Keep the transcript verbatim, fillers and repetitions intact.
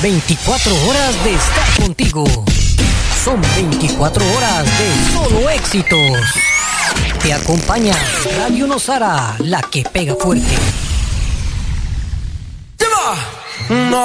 veinticuatro horas de estar contigo. Son veinticuatro horas de solo éxitos. Te acompaña Radio Nosara, la que pega fuerte. No.